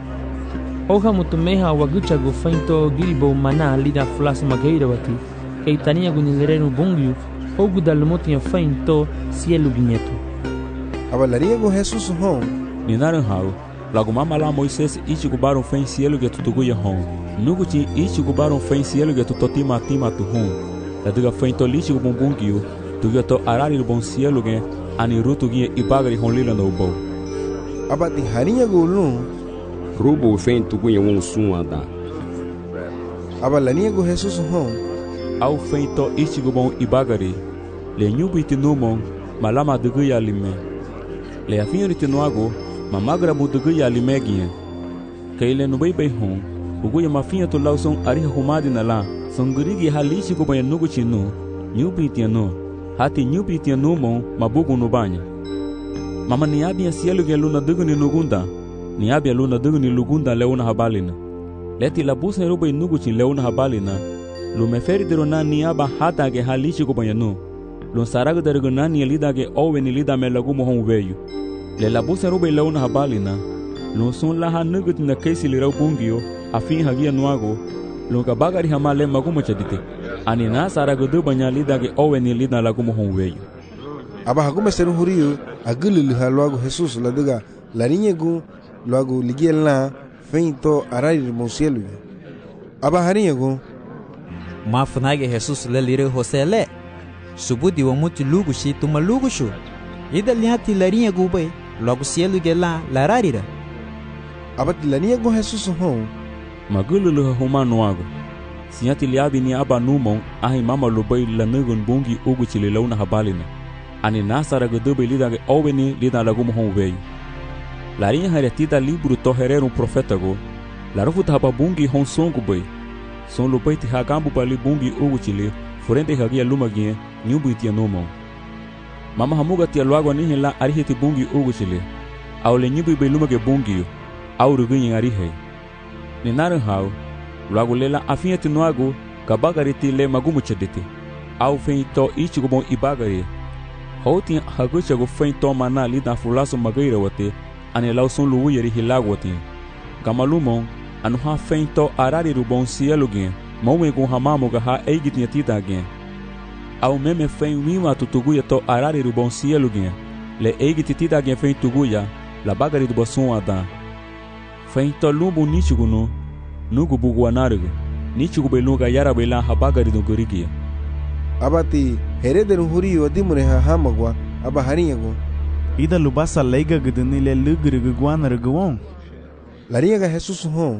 C: oha mutumeha wagucha go fento gilbo mana lida flas mageira wati keitania gunilere no bungi ogu dalmotinha fento cielo ginheto
E: abalaria go Jesus hon
D: ninaran hau lago mama la Moisés ichi go baron fen cielo ge tutugo ya hon nuguti ichi go baron fen cielo ge tutotima tima tu hon la diga fen to lichi go bumbungio tu ge to arari bon cielo ge ani rutu ge ibagari hon lila no bo
E: abati harinha go lu
M: rubo fen tu go yewon suada
E: abalania go Jesus hon
D: au fen to ichi go bon ibagari le nyubi tinumon malama de ge ya lime le afinho tinoago mamagra budugu ya limegia kaile no bebe hon ugu ya mafinha to lauson ari humadi na la songurigi halishi go banha nugu chinu nyubi tiano hati nyubi tiano mon mabugu no banha mama ni abia cielo ge luna dugu ni nugunda ni abia luna dugu ni lugunda leona habalina leti la busa robe nugu chin leona habalina lu meferi derona ni aba hata ge halishi go banha no lu saraga dergo nani lida ge owe ni lida me lagu mo hon veio le la busa robe leona habalina lo son la hanugut na kesi le rabungio afin hagia nuago lo ka bagari hamale magumo chadite ani na saraga do banya lida ge owe ni lida lagu mo hon veio
E: aba hagume seru hurio agulul halwago Jesus la diga la niñegu luego ligiela feito arari monsielo aba haringo
B: mafunage Jesus le lire hosele subudi wa muti lugu shi tuma lugu shu ida liati larinha gube logo cielo gela lararira
E: abati lania go Jesus hon
D: magululu humano ago siati liabi ni aba numon ahi mama lobai lanugun bungi ugu chile launa habalina ani nasara godobe lida ge oweni lida lagumo hon veio larinha haretida libro to herero profeta go larufuta haba bungi hon songo bai son lobai ti hagambu bali bungi ugu chile forende hagia lumagie nyubu itia numon mama hamuga tia luago ni hela ariheti bungi ugu chile au le nyubu beluma ge bungi au rugunyi arihe ni naran hau luago lela afieti nuago kabagari ti le magumu chedete au feito ichigo bon ibagari hoti hagucha go feito mana lida fulaso magaira wate ane lau son luwu yeri hilago wate gamalumon anu ha feito arari rubon cielo gen mawe go hamamo ga ha eigit nyatita gen au meme fen wima tutuguya to arari rubon cielo gen le eigit tita gen fen tuguya la bagari do boson ada fen to lumbu nichigo no nugu bugu anargo nichigo beluga yara bela ha bagari do gorigi
E: abati hereder hurio dimure ha hamagwa aba haringo
N: ida lubasa leiga gdini le lugrigu guanar gwon
E: laringa Jesus hon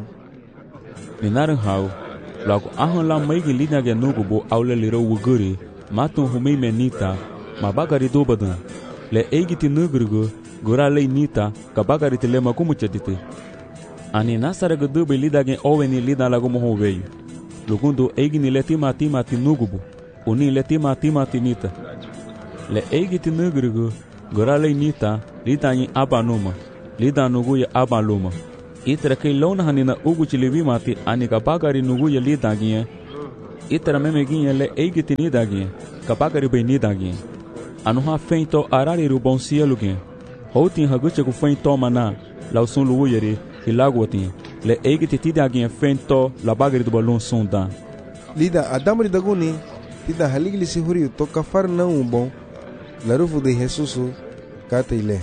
D: ninaran hau lago ahon la maigi lina ge nugu bo aule liro wuguri matun humei menita ma bagari do badan le eigiti nugrigu gora le nita ka bagari te le makumu chadite ani nasara gdu be lida ge oweni lida lago mo veio lugundo eigini le tima tinugu uni le tima tinita le eigiti nugrigu gora le nita lida ni abanuma lida nugu ya abaluma Itara kay lona hanina ugu chilivi mati ani kapagari nugu ya li dagiye. Itara meme ginye le eigiti ni dagiye. Kapagari bay ni dagiye. Anu ha feito arari ru bon cielo gen. Houtin haguche ku feito mana. Lausun lugu yeri hilagu watin. Le eigiti ti dagiye feito la bagari do balon sonda.
E: Lida adamri daguni tida haligli si huriu to kafar na bon. La rufu de Jesusu kate ile.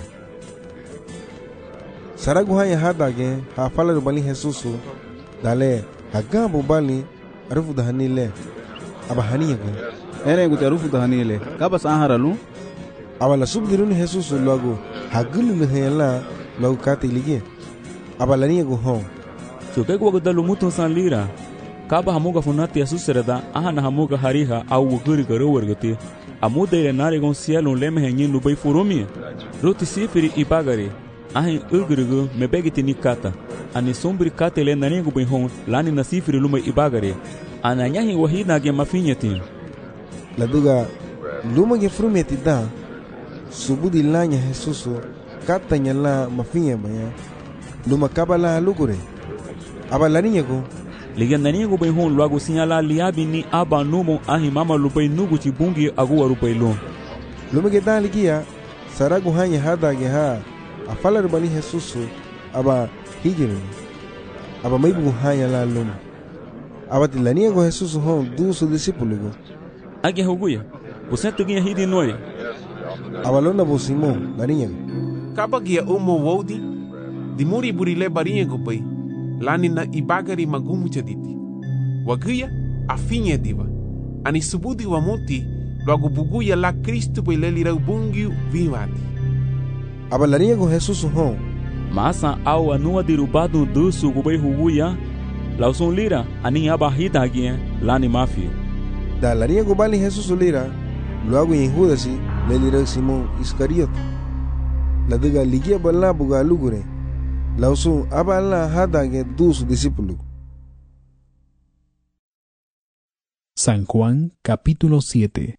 E: Saragu hanya hadage ha fala bali Jesusu dale hagambo bali rufu da hanile aba haniye ko
F: ene guta rufu da hanile kaba saharalu
E: aba la subdirun Jesusu logo hagulu le hela logo kate lige aba la niye go hon
D: so ke ko dalu mutun san lira kaba hamuga funati Jesus sereda ahana hamuga hariha au guri garo wargati amuda ile nare gon cielo leme henyin no bay furumi roti sifiri ibagari ahin ugrugu mebegiti ni kata ani sombri kata ile nani go bay hon lani na sifiri luma ibagari ananya hi wahida ge mafinyati
E: la duga luma ge frumeti da subudi lanya Jesus kata nyala mafinya baya luma kabala lugure abalani nyego
D: liga nani go bay hon luago sinyala liabi ni aba numo ahi mama lupay nugu chibungi agu warupay lo
E: lumege da ligia saragu hanya hada ge ha afala rubali Jesus aba higiru aba maibu hanya la lum aba tilania go Jesus hon du su discípulo go
D: age hoguya você tuginha hidi noi
E: aba lona bo Simon narinya
I: kaba gia umo wodi di muri burile barinha go pai lani na ibagari magumu chaditi wagia afinha diva ani subudi wa monti logo buguya la Cristo pai lelira bungiu vivati
E: abalaria com Jesus hon
D: masa au anua dirubado dusu go bai huguya lauson lira ani abahida agia lani mafia
E: da laria go bali Jesus lira logo em Judas lelira Simon Iscariote la diga ligia bala buga lugure lausun abala hadage dos discípulos.
J: San Juan capítulo 7.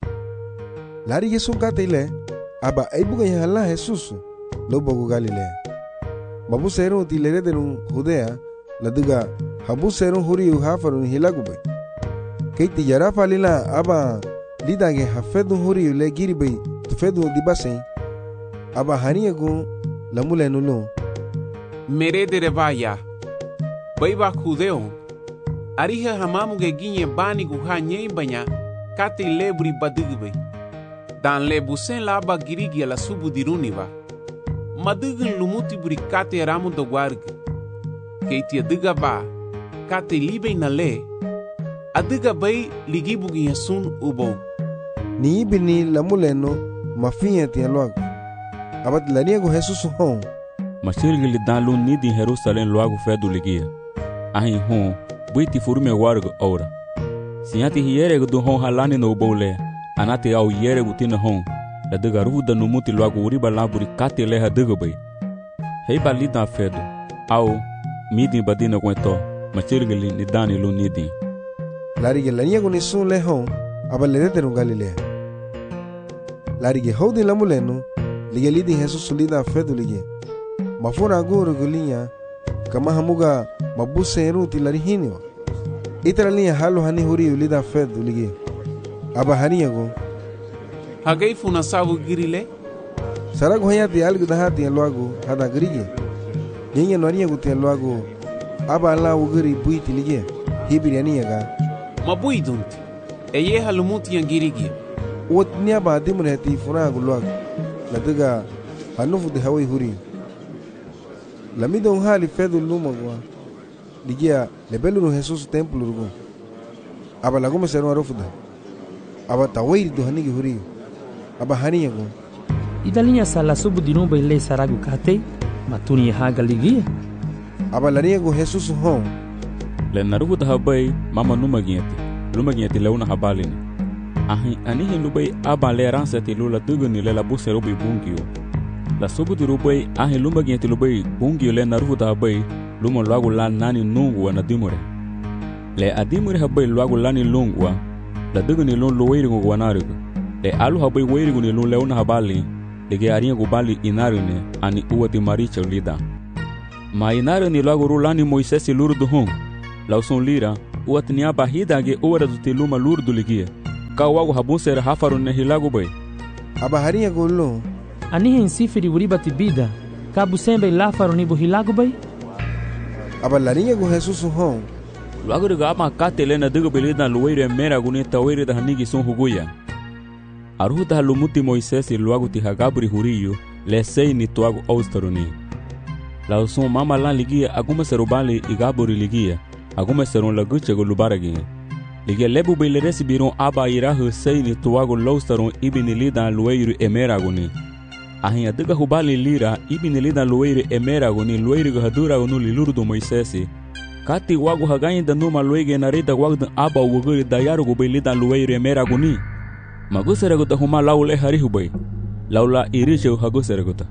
E: Lari Jesús gatile aba aibuga yala Jesús lo bogo Galilea. Babu seron tilere derun Judea la duga habu seron huriu hafarun hilagube. Keiti yara falila aba lidage hafedu huriu le giribe tufedu dibasen aba haniego la mulenulo
I: merede revaya baiba kudeo ariha hamamu ge ginye bani guha nyei banya kate lebri badigbe dan lebusen laba girigi la subu diruniva madigin lumuti buri kate ramu do warg keiti adiga ba kate libe na le adiga bai ligibu gi sun ubo
E: ni ibni la muleno mafinha tinha logo abat lania go Jesus hon
D: Machirgili dalu ni di Jerusalém logo fedu ligia. Ahin hon, buiti furume wargo ora. Sinyati hierego do hon halani no bole, anati au hierego tina hon. La diga ruda no muti logo uriba laburi kate leha diga bay. Hei balida fedu, au midi badina kwento, machirgili ni dani lu nidi.
E: Larige lania go nisun le hon, abalede no Galilea. Larige hodi la muleno, liga lidi Jesus lida fedu ligia. Mafura agora gulinha kama hamuga mabuse ruti larihini itara linha halu hani huri ulida fedu ligi aba haniya go
I: hagai funa sabu girile
E: sarago hayati algu dahati loago hada grige nyenye noria gute loago aba la ugiri buiti ligi hibiriania ga
I: mabui dunti eye halumuti ya girigi
E: wot niaba dimreti funa go loago ladaga hanufu de hawi huri la mida un hali fedu luma gua ligia lebelu no Jesus templo rugo aba la goma seru arofuda aba tawiri do hanigi huri aba haniya go
C: idalinya sala subu dinomba ile saragu kate matuni haga ligia
E: aba la niego Jesus hon
D: le narugo da habai mama numa gieti leuna habalini ahi anihi lubai aba le ransati lula duguni le la busero bi bungio la subu di rubai ahi lumba gieti lubai bungio le narugo da habai luma luagu la nani nungu na dimure le adimure habai luagu lani lungwa la duguni lun luwairigu wanarigu le alu habai wairigu ni lun leuna habali lege aringa gubali inarine ani uwati maricha lida Ma inare ni logo rulani Moisés lurdu hon. Lauson lira, uat ni abahida ge ora do teluma lurdu ligia. Ka wago habunser hafarun ne hilago bay.
E: Aba harinha gollo.
C: Ani hen sifiri wuriba tibida. Ka busembe lafaro ni hilago bay.
E: Aba larinha go Jesus hon.
D: Logo de gama katelena digo belida lueire mera guni tawere da hanigi son huguya. Aruta lumuti Moisés logo ti hagabri huriyo le sei ni toago austaruni. Lauson mama lan ligia aguma serobali igabori ligia. Aguma seron laguche go lubaragi. Ligia lebu bele resibiron aba irahu sei ni toago laustaron ibini lida lueire emera guni. Ahinha diga hubali lira ibini lida lueire emera guni lueire go hadura gunu liluru do Moisés. Kati wago hagain da numa luege na rita wagda aba wuguri da yaru go bele da lueire emera guni. Magusera go da huma laule harihu bay. Laula irishe hagusera go ta.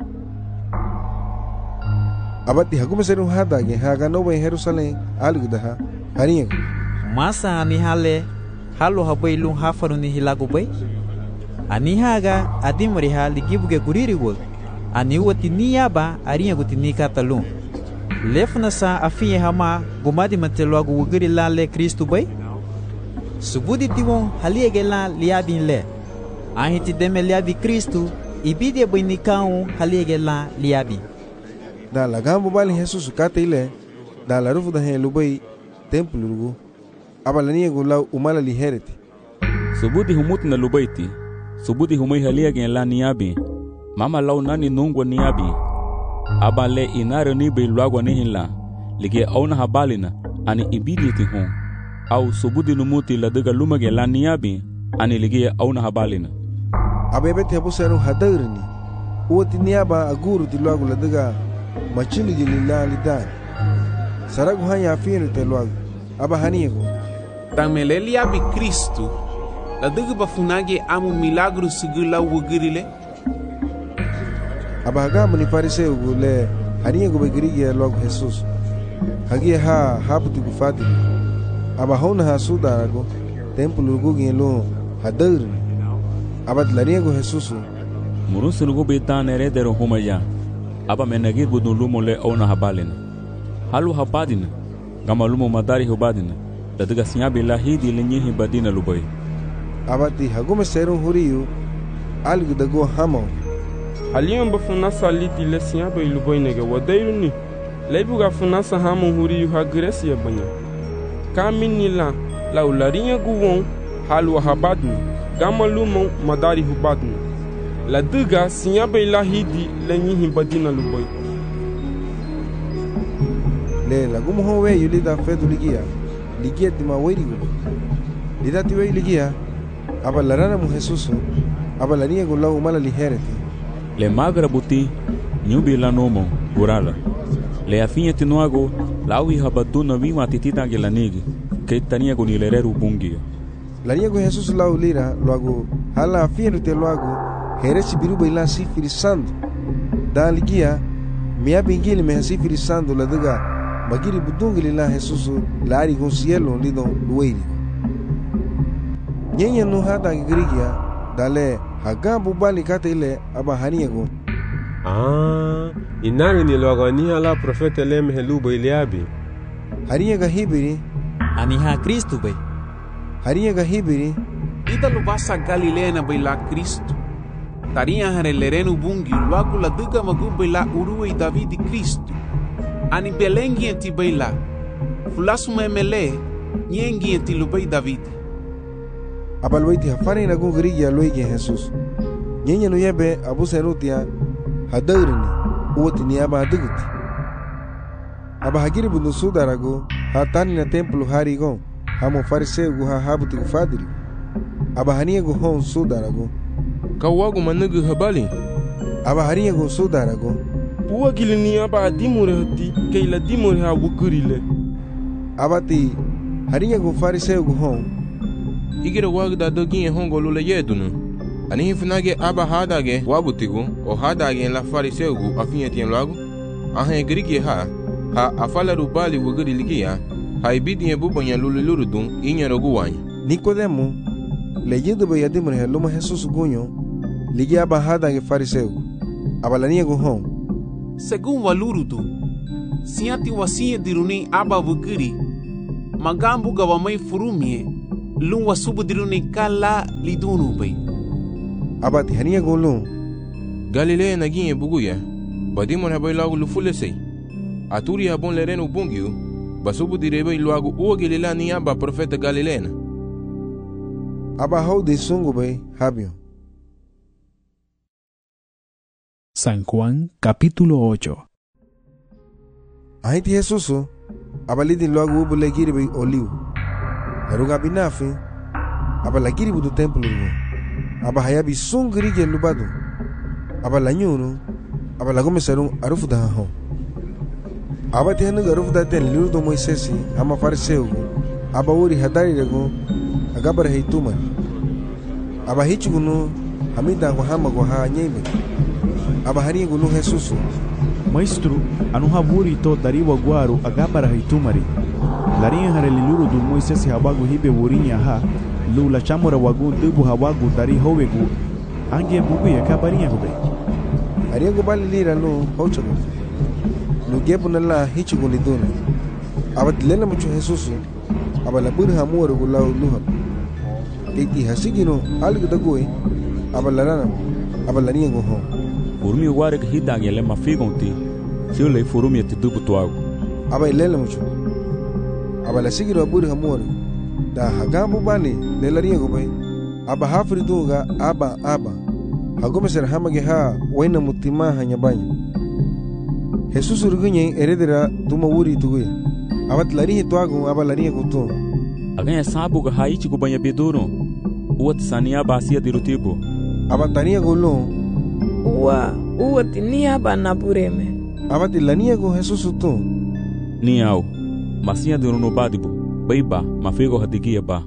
E: Abati haguma seru hadage haga no bay Jerusalem algudaha harinha.
B: Masa ani hale halo habay lung hafaru ni hilago bay. Ani haga adimori hali gibuge guriri wol. Ani wati niyaba arinha go tinika talung. Lefna sa afiye hama gumadi mateloago wuguri la le Kristo bay. Subudi tiwon haliege la liabin le. Ahiti deme liabi Kristo ibide bay nikau haliege la liabi.
E: Da la gambo bali Jesus kate ile da la rufu da hen lubai templo lugu abalani go la umala li hereti
D: subudi humut na lubaiti subudi humai halia gen la niabi mama lau nani nungwa niabi abale inare ni be luagwa ni hinla lige auna habalina ani ibidi ti hon au subudi numuti la daga lumage la niabi ani lige auna habalina
E: abebe te buseru hadarni uti niaba aguru ti luago la daga machili jilila lidan saragu hanya afinu teluago aba haniego
I: tamelelia bi Kristo la diga bafunage amu milagro sigila wugirile
E: aba hagamu ni fariseu gule haniego begirige luago Jesus hagi habuti gufadi aba hona hasudarago templo lugu gelo hadir aba tlariego Jesus
D: murusu lugu betane heredero humaya aba menagir budun lumo le ona habalina halu habadina gama lumo madari hubadina ladiga sinyabi lahidi lenyehi badina lubai
E: abati hagume serum huriyu algu dago hamo
G: aliyon bafuna saliti le sinyabi lubai nege wadairuni leibuga funasa hamo huriyu hagresi banya kamini la ularinya guwon halu habadina gama lumo madari hubadina la diga sinyabe lahidi lenyihi badina luboy
E: le la gumo howe yulida fedu ligia di mawiri go lida tiwe ligia aba larana mu Jesus aba lania go la umala li hereti
D: le magra buti nyubi la nomo gurala le afinha tinoago lawi habaduna wima titita gelanigi ke tania go nilereru bungia
E: lania go Jesus la ulira loago hala afinha te loago heresi biruba ila sifiri sando da ligia mia bingili me sifiri sando la daga magiri budungili la Jesus la ari con cielo lido lueiri nyenya no hata girigia dale hagambu bali kate ile aba haniego
O: inari ni logani ala profeta lem heluba iliabi
E: haniega hibiri
B: ani ha Kristo be
E: haniega hibiri
I: ida lubasa Galilea na baila Kristo taria hare lerenu bungi luagu la diga magu baila uruwe Davidi Kristo ani belengi enti baila fulasu memele nyengi enti lubai Davidi
E: abalwaiti hafari na gungirigia loigi Jesus nyenya no yebe abu serutia hadarini uoti ni aba haduguti aba hagiri bundu sudarago hatani na templo harigon hamo fariseu gu habuti gufadiri aba haniego hon sudarago
A: kawagu manugu habali
E: aba hariego sudarago
G: puwa gilini aba adimure hati keila dimure ha wukurile
E: abati hariego fariseu gu hon
A: igira wagda dogi hongo lule yedunu ani hifunage aba hadage wabutigu o hadage la fariseu gu afinyetien lagu ahe grigi ha afala rubali wuguri ligia ha ibidi bubonya lululurudun inyerogu wanya
E: Nicodemo leyendo bayadimure heluma Jesus gunyo ligia aba hadage fariseu abalania gu hon
I: según walurudu siati wasia diruni aba wugiri magambu gawamai furumie lung wasubu diruni kala lidunu bay.
E: Abati hania golung
A: Galilea naginye buguya badimon habay lagu lufulesay aturi habon lereno bungyu basubu direbe lagu uogelila ni aba profeta Galileana
E: aba hau de sungu bay habio.
J: San Juan capítulo 8.
E: Ahiti Jesusu abalidi lagu ubule giri bay oliu laruga binafi abala giri budu templo aba hayabi sungri ge lubadu abala nyunu abala gomesaru arufu da ho aba tenu arufu da ten liru do Moisesi ama fariseu aba uri hadari rego agabar heituma aba hichugunu hamida ko hama ko ha nyebe aba hari gulu Jesusu
N: Maestro, anu haburi to dariwa guaru agabara hitumari larinha hare liluru do Moisesi habagu hibe wurinya ha lula chamora wagu dubu hawagu dari howegu ange bugu ya kabarinha hube
E: ariego bali lira no hochago no gebu nala hichugo liduna abadlela mucho Jesusu abala bur hamoro gula luha eti hasigino algo dagoi abalarana abalania go ho
D: Furumi ware hidang yele mafigonti siole furumi te dubu tuago
E: abalela mucho abala sigiro bur hamoro da hagabu bani lelaria go bay aba hafri dunga aba hagome ser hamage ha waina mutima hanyabanya Jesus urgunye eredera tuma wuri tugue abat lari tuago aba lari go to
D: aganya sabu ga haichi go banya bedoro uat sania basia dirutibo
E: aba tania go lo
L: uwa tinia bana bureme
E: aba tilania go Jesus to
D: ni au masia diruno badibo baiba mafego hadigia ba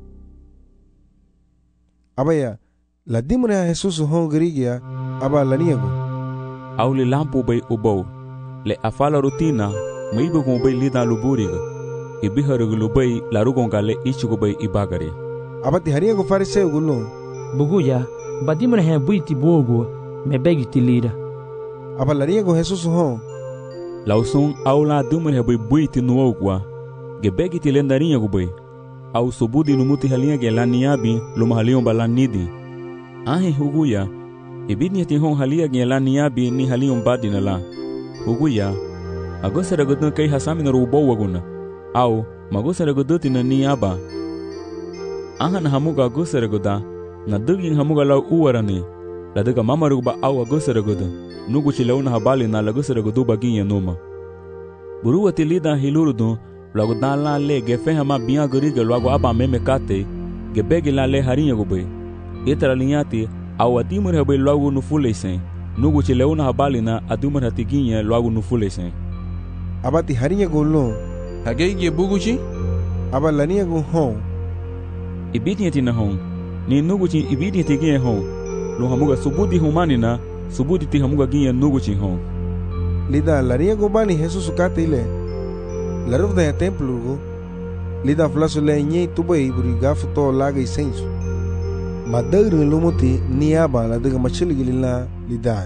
E: abaya la dimuna Jesus hon grigia aba laniago
D: au le lampo bay ubo le afala rutina maibo go bay lida luburiga ibiharugo lubay la rugongale ichigo bay ibagare
E: abati hariago fariseu gulo
C: buguya badimuna he buiti bogo me begiti lida
E: aba laniago Jesus hon
D: lausun aula dumur he bay buiti nuogwa gebegiti lendarinha go bay au sobudi no muti halinha gelaniabi lumahalion balanidi ahe huguya ibidni ti hon halia gelaniabi ni halion badina la huguya agosara godon kai hasami no rubo waguna au magosara godotina ni aba ahana hamuga agosara goda na dugin hamuga la uwarani la daga mamaruba au agosara goda nugu chilauna habali na lagosara godu baginha noma buruwati lida hilurudu logo dala le gefe hama biya goriga logo aba meme kate gebege la le harinha gobe etara linhati awati mur habe logo no fulesen nugu chileuna habalina adumar hatiginha logo no fulesen
E: abati harinha golo
A: hagege buguchi
E: aba lania go hon
D: ibidni na hon ni nugu chi ibidni tiginha hon lo hamuga subudi humanina subudi ti hamuga ginha nugu chi hon
E: lida lania go bani Jesus kate ile la ruf da templo go lida flaso le nye tubai buriga foto laga isenso madagr lumoti niaba la daga machili gilila lidan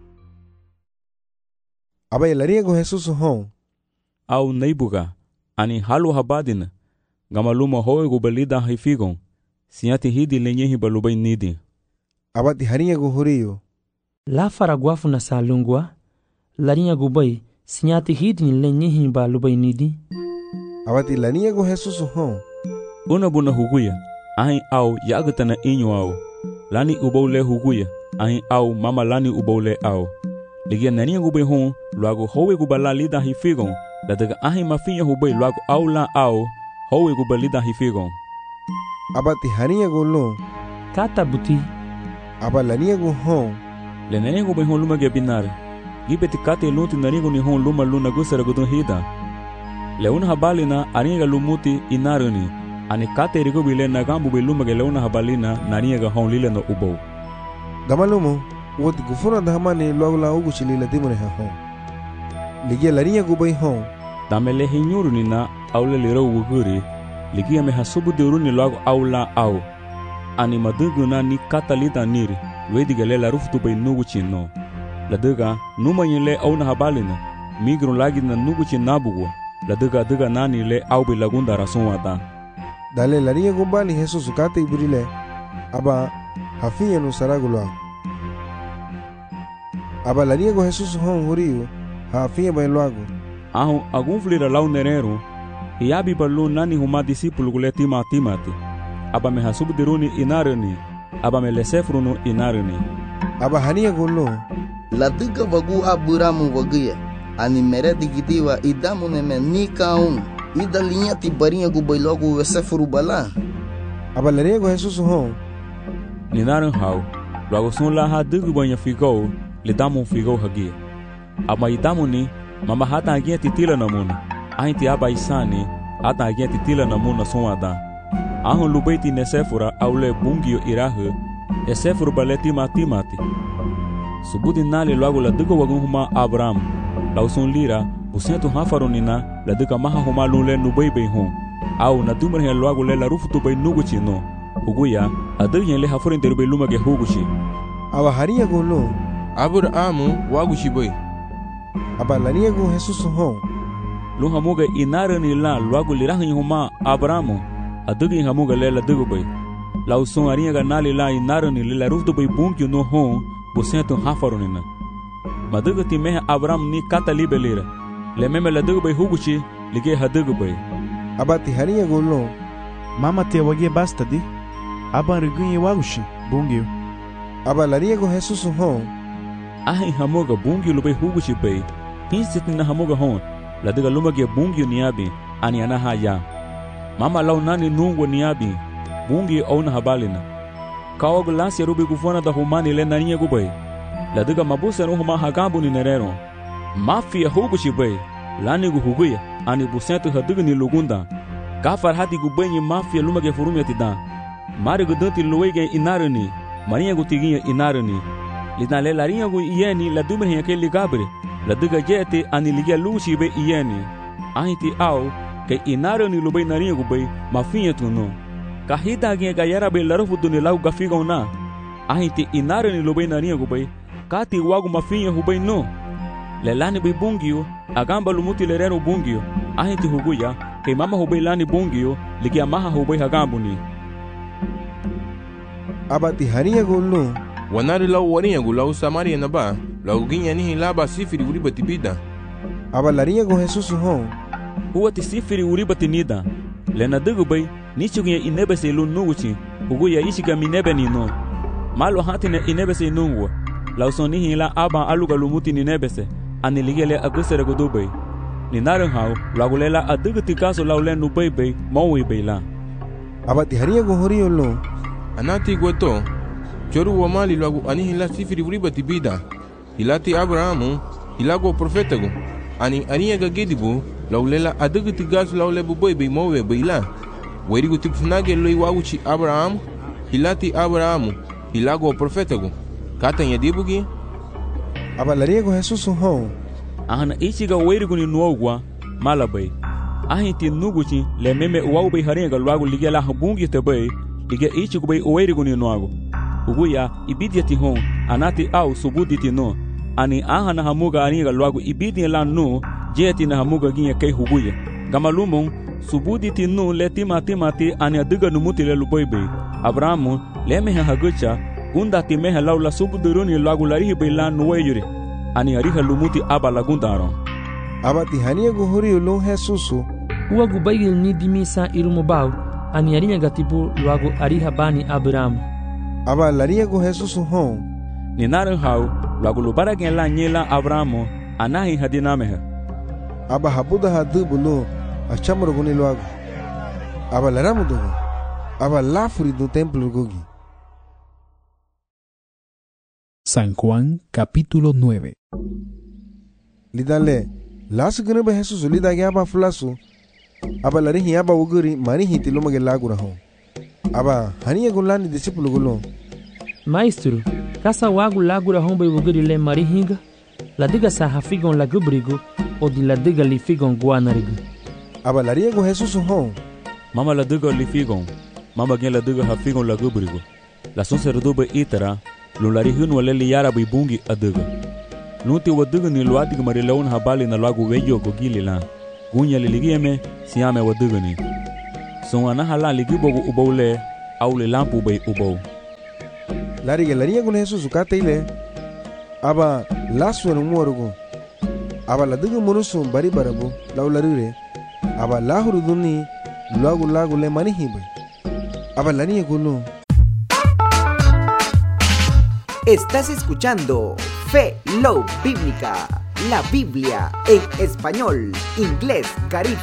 E: aba laria go Jesus hon
D: au neibuga ani halu habadina gamaluma hoe go belida hifigon siati hidi lenye hibalubai nidi
E: abati harinha go horio
C: la faragwafu na salungwa larinha go bai sinyati hidni lenye himba lubai nidi
E: abati lania go Jesus hon
D: una buna huguya ahi au yagatana inyo au lani ubole huguya ahi au mama lani ubole au ligia nania go bai hon luago howe go bala lida hifigon la daga ahi mafinya hubai luago au la au howe go balida hifigon
E: abati harinha go lo
C: kata buti
E: aba lania go hon
D: le nania go bai hon luma gebinare gibeti kate luti narigo ni hon luma luna gusara godon hida leuna habalina aniga lumuti inaruni ani kate rigo bile nagambu biluma ge leuna habalina naniga hon lile no ubo
E: gamalumo woti gufuna dhamani lwagula ugu chilila dimune ha hon ligia larinya gubai hon
D: damele hinyuruni na aule liro uguri ligia me hasubu diruni lwago aula au ani maduguna ni katalita niri wedi gele la ruftu bai nugu chino la daga numa yele au na habalina migron lagi na nuguchi nabugo la dega nani le aubi lagunda razón wata.
E: Dale larinha gumbali Jesus kate ibrile aba hafinya no saragulo. Aba larinha go Jesus hon huriu hafinya ba loago.
D: Aho agun flira lau nerero e abi balu nani huma discípulo gule timati. Aba me hasub diruni inarani aba me lesefruno inarani.
E: Aba hania golo
H: la dega vagu aburamu vagia ani mere digitiwa idamu neme nikaun ida linha ti barinha gu bailogo vesefuru bala.
E: Aba larinha go Jesus hon
D: ninaran hau logo sun la ha degu banha ficou le damu ficou hagia. Aba idamu ni mama hata agia titila namuna ainti aba isani hata agia titila namuna sonada. Ahon lubeiti nesefura aule bungio irahu esefuru baleti matimati. Subuti nali logo la dego wagun huma Abraham la usun lira busentu hafaronina la dega maha huma lule nubei hon au na dumre he logo le la rufutu bei nuguchi no uguya adegen le haforin derbe luma ge huguchi.
E: Aba haria golo
A: Abraham waguchi bei.
E: Aba larinha go Jesus hon
D: lu hamuga inarani la logo lirahin huma Abraham adegen hamuga le la dego bei la usun arinha ga nali la inarani le la rufutu bei bunki no hon busentu hafaronina. Maduga ti meha Abraham ni kata libelira le meme la duga bei huguchi lige haduga bei.
E: Aba ti harinha golo
N: mama te wagie basta di aba rigunye wagushi bungio.
E: Aba larinha go Jesus hon
D: Ahi hamoga bungio lu bei huguchi bei pinsitin na hamoga hon la duga lumage bungio niabi ani anaha ya mama lau nani nungo niabi bungio au na habalina kaog lansia rubi gufona da humani le narinha gubai la duga mabusa no huma hagambu ni nerero mafia huguchi bei lani gu huguya ani busentu haduga ni lugunda kafar hati gu benyi mafia lumage furumya tida mari gu danti luwege inarani marinha gu tiginha inarani lina le larinha gu ieni la dumre he ke ligabre la duga jete ani ligia luchi be ieni ahiti au ke inarani lubei narinha gu bei mafinha tuno kahida ge gayara be larufu duni lau gafigona ahiti inarani lubei narinha gu bei kati wagu mafinha hubei no lelani bei bungio agamba lumuti lerero bungio ahiti huguya ke mama hubei lani bungio ligia maha hubei hagambuni.
E: Aba ti harinha golo
A: wanari lau warinha gu lau Samaria na ba lau ginya nihi laba sifiri uriba tibida.
E: Aba larinha go Jesus hon
D: huwa ti sifiri uriba tinida lena dugu bei nichuginya inebese lu nuguchi huguya ishiga minebe nino malo hatine inebese nungwa lau sonihi la aba aluga lumuti ninebese ani ligele agusere gudubei ni naran hau lagulela adugu tikaso laule nubei bei maui bei la.
E: Aba ti harinha go horio lo
A: anati gweto choru wa mali lagu ani hila sifiri uriba tibida hilati Abrahamu hilago profetago ani arinha ga gedibu laulela adugu tikaso laule bubei bei maui bei la werigu tipfunage loi waguchi Abraham hilati Abrahamu hilago profetago kata nyadibugi.
E: Aba larinha go Jesus hon
D: ahana ichiga werigu ni nuogwa malabai ahiti nuguchi le meme uwau bei harinha ga luagu ligia la habungi te bei ligia ichigu bei werigu ni nuagu uguya ibidiati hon anati au subuditi no ani ahana hamuga arinha ga luagu ibidi la no jeti na hamuga ginya kei huguya gamalumon subuditi no le timati ani aduga numuti le luboi bei Abrahamu le meha hagucha gunda ti meha laula subuduruni lagu larihi bei la nuweyuri ani ariha lumuti aba lagundaro.
E: Aba ti harinha go horio lo Jesus
C: uwa gubaigil ni dimisa irumubau ani arinha gatipu luagu ariha bani Abraham.
E: Aba larinha go Jesus hon
D: ni naran hau lagu lubara gen la nyela Abrahamu anahi hadinameha.
E: Aba habuda hadubu lo achamro guni luagu aba laramu dogo aba lafuri do templo gogi.
J: San Juan capítulo 9.
E: Lidale lasu gune ba Jesus lidage aba fulasu aba larihi aba uguri marihi tilumage lagura hon aba haniya gulani discípulo gulo.
C: Maestro kasa wagu lagura hon bai uguri le marihinga la diga sa hafigon la gubrigo o di la diga li figon guanarigo.
E: Aba laria go Jesus hon
D: mama la diga li figon mama gen la diga hafigon la gubrigo la son serdobe itara lo lari hunu le liara bi bungi aduga Lunti wadigani luadig marilaun habali na lagu weyo gogili la. Gunya liligieme siame wadigani. Son anahala ligibogu ubole au le lampu bay ubo.
E: Lariga laria gun Jesus ukate ile. Aba lasu no muorugo. Aba ladiga munusun bari barabu laularure. Aba lahuru duni lagu le manihibe. Aba laria gunu.
P: Estás escuchando Fe Love Bíblica, la Biblia en español, inglés, caribe.